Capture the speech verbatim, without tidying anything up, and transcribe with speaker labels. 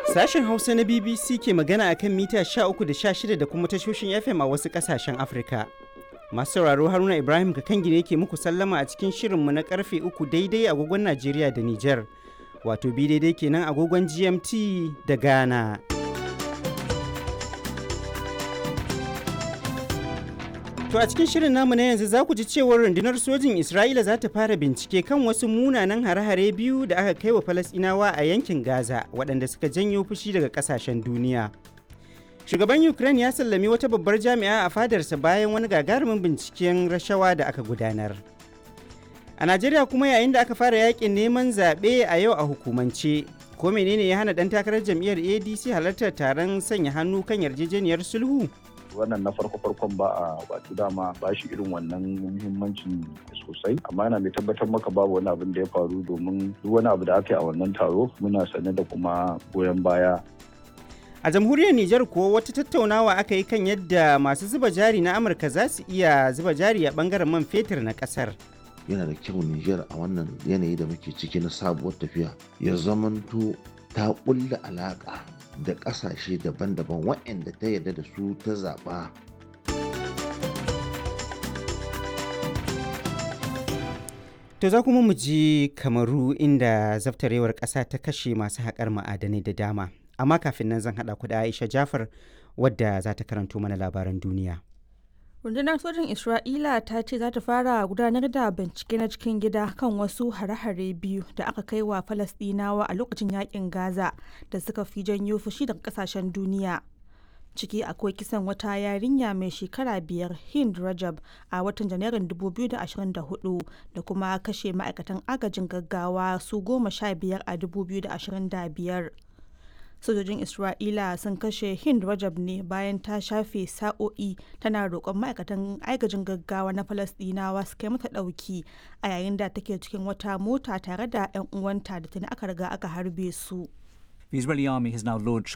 Speaker 1: Sashen Hausa na B B C ke magana a kan mita sha uku da sha shida da kuma tashoshin F M a wasu ƙasashen Afirka. Masu sauraro Haruna Ibrahim Kakangi ne ke muku sallama a cikin shirinmu na karfe uku daidai agogon Najeriya da Nijar. Wato bi daidai kenan agogon G M T da Ghana. To a cikin shirin namu na yanzu za ku ji cewar rundunar sojin Isra'ila za ta fara bincike kan wasu munanan hare-hare biyu da aka kai wa Falasɗinawa a yankin Gaza waɗanda suka janyo fushi daga ƙasashen duniya. Shugaban Ukraine ya sallami wata babbar jami'a a fadarsa bayan wani gagarumin binciken rashawa da aka gudanar. A Najeriya kuma yayin da aka fara yakin neman zaɓe a yau a hukumance, ko menene ya hana ɗan takarar jam'iyyar A D C halartar taron sanya hannu kan yarjejeniyar sulhu?
Speaker 2: Wannan na farko farkon ba a wato dama ba shi irin wannan muhimmancin sosai, amma yana mai tabbatar maka babu wani abin da ya faru, domin duk wani abu da aka yi a wannan taro muna sane da kuma goyon baya.
Speaker 1: A jamhuriyar Nijar kuwa wata tattaunawa aka yi kan yadda masu zuba jari na Amurka za su iya zuba jari a bangaren man fetur na kasar.
Speaker 3: Yana da kyau Nijar a wannan yanayi da muke ciki na sabuwar tafiya ya zamanto ta ƙulla alaƙa da ƙasashe daban-daban waɗanda ta yarda da su ta zaɓa.
Speaker 1: To za kuma mu ji Kamaru inda zaftarewar ƙasa ta kashe masu haƙar ma'adanai da dama. Amma kafin nan zan haɗa ku da Aisha Jafar wadda za ta karanto mana labaran duniya.
Speaker 4: Rundunar sojin Isra'ila ta ce za ta fara gudanar da bincike na cikin gida kan wasu hare-hare biyu da aka kai wa Falasɗinawa a lokacin yakin Gaza da suka fi janyo fushi daga kasashen duniya. Ciki akwai kisan wata yarinya mai shekara biyar Hind Rajab a watan Janairun dubu biyu da ashirin da hudu da kuma kashe ma'aikatan agajin gaggawa su goma sha biyar a dubu biyu da ashirin da biyar. Sojojin Isra'ila sun kashe Hind Rajab ne bayan ta shafe sa'o'i tana roƙon ma'aikatan agajin gaggawa na Falasɗinawa su kai mata ɗauki a yayin da take cikin wata mota tare da 'yan uwanta da tuni aka riga aka harbe su.
Speaker 5: The Israeli army has now launched